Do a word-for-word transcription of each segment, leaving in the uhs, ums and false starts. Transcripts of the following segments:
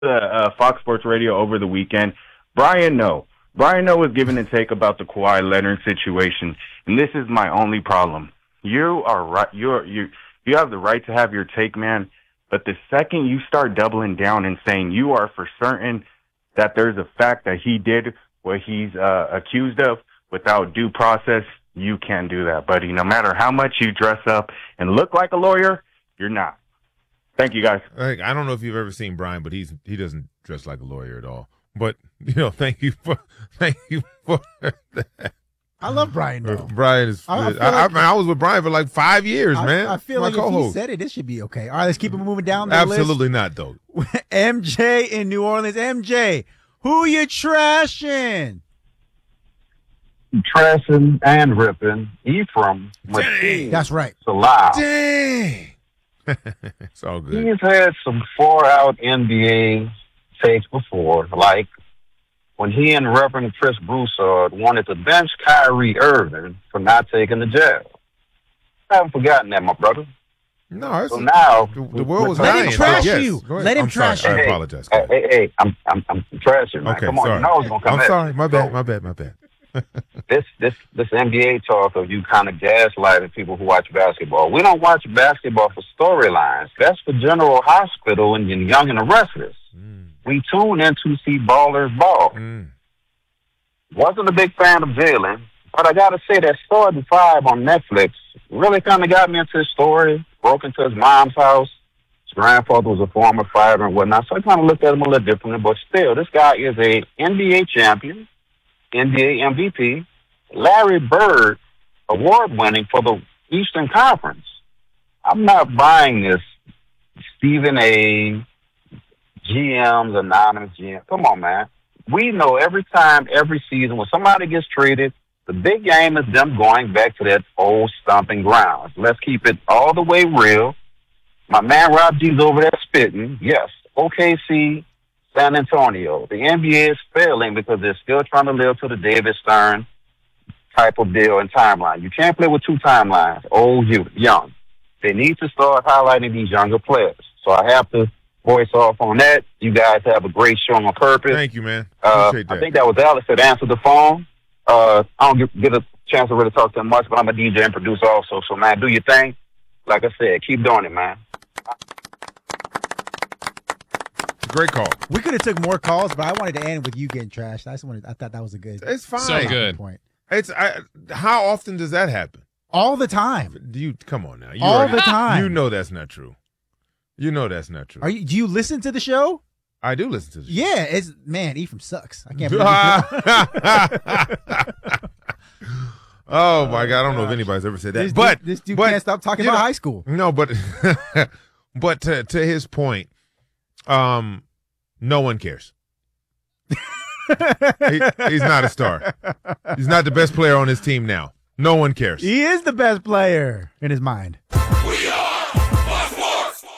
the uh, Fox Sports Radio over the weekend. Brian Noe. Brian Noe was giving a take about the Kawhi Leonard situation, and this is my only problem. You are right. You're you you have the right to have your take, man. But the second you start doubling down and saying you are for certain that there's a fact that he did what he's uh, accused of without due process, you can't do that, buddy. No matter how much you dress up and look like a lawyer, you're not. Thank you, guys. I don't know if you've ever seen Brian, but he's he doesn't dress like a lawyer at all. But you know, thank you for thank you for that. I love Brian, though. Brian is. I, I, like, I, I was with Brian for like five years, I, man. I feel My like co-host. if he said it, it should be okay. All right, let's keep it moving down the Absolutely list. not, though. M J in New Orleans. M J, who you trashing? Trashing and ripping Ephraim. That's right. Salah. Dang. It's all good. He's had some far-out N B A takes before, like when he and Reverend Chris Broussard wanted to bench Kyrie Irving for not taking the jail. I haven't forgotten that, my brother. No, it's so now the, the world was Let dying. him trash yes. you. Let him I'm trash sorry. you. I apologize. Hey, hey, hey, I'm, I'm, I'm trashing, man. Okay, Come on, sorry. you know it's gonna come I'm at sorry. you. My bad. So, my bad. My bad. this, this, this N B A talk of you kind of gaslighting people who watch basketball. We don't watch basketball for storylines. That's for General Hospital and Young and the Restless. Mm. We tune in to see ballers ball. Mm. Wasn't a big fan of Jalen, but I gotta say that Story Five on Netflix really kind of got me into his story. Broke into his mom's house. His grandfather was a former fighter and whatnot, so I kind of looked at him a little differently. But still, this guy is a N B A champion, N B A M V P, Larry Bird award winning for the Eastern Conference. I'm not buying this Stephen A. G Ms, anonymous G Ms. Come on, man. We know every time, every season, when somebody gets traded, the big game is them going back to that old stomping grounds. Let's keep it all the way real. My man Rob G's over there spitting. Yes, O K C, San Antonio. The N B A is failing because they're still trying to live to the David Stern type of deal and timeline. You can't play with two timelines, old, youth, young. They need to start highlighting these younger players. So I have to voice off on that. You guys have a great show on purpose. Thank you, man. Uh, Appreciate that. I think that was Alex that answered the phone. Uh, I don't get, get a chance to really talk to him much, but I'm a D J and producer also. So, man, do your thing. Like I said, keep doing it, man. Great call. We could have took more calls, but I wanted to end with you getting trashed. I just wanted. I thought that was a good. It's fine. So good. Point. It's I, how often does that happen? All the time. Do you come on now? You All already- the time. You know that's not true. You know that's not true. Are you? Do you listen to the show? I do listen to the show. Yeah, it's man. Ephraim sucks. I can't believe. Oh my God! I don't know if anybody's ever said that. This, but this, this dude but, can't stop talking you about know, high school. No, but but to to his point, um, no one cares. he, he's not a star. He's not the best player on his team now. No one cares. He is the best player in his mind. We are Fox Sports.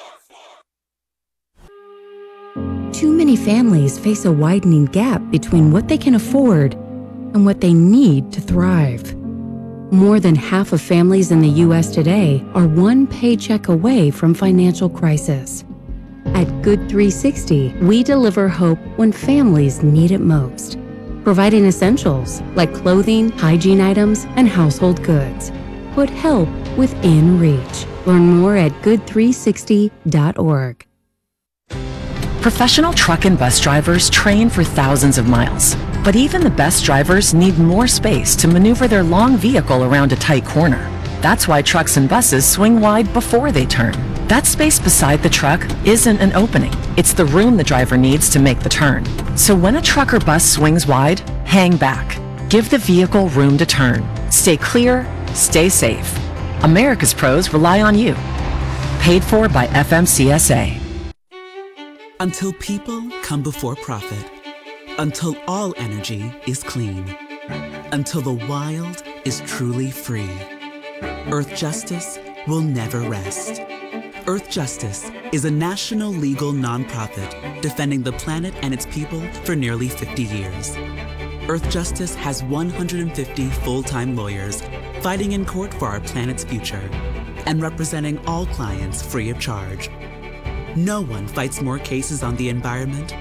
Too many families face a widening gap between what they can afford and what they need to thrive. More than half of families in the U S today are one paycheck away from financial crisis. At Good three sixty, we deliver hope when families need it most, providing essentials like clothing, hygiene items, and household goods. Put help within reach. Learn more at good three sixty dot org. Professional truck and bus drivers train for thousands of miles, but even the best drivers need more space to maneuver their long vehicle around a tight corner. That's why trucks and buses swing wide before they turn. That space beside the truck isn't an opening. It's the room the driver needs to make the turn. So when a truck or bus swings wide, hang back. Give the vehicle room to turn. Stay clear, stay safe. America's pros rely on you. Paid for by F M C S A. Until people come before profit. Until all energy is clean. Until the wild is truly free. Earth Justice will never rest. Earth Justice is a national legal nonprofit defending the planet and its people for nearly fifty years. Earth Justice has one hundred fifty full-time lawyers fighting in court for our planet's future and representing all clients free of charge. No one fights more cases on the environment